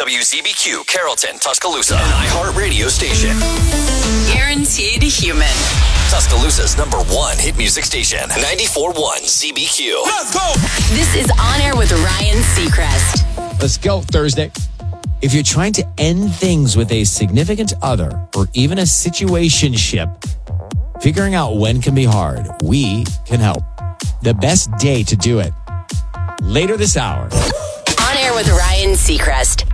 WZBQ, Carrollton, Tuscaloosa, an iHeart radio station. Guaranteed human. Tuscaloosa's #1 hit music station, 94.1 ZBQ. Let's go! This is On Air with Ryan Seacrest. Let's go, Thursday. If you're trying to end things with a significant other or even a situationship, figuring out when can be hard. We can help. The best day to do it. Later this hour. On Air with Ryan Seacrest.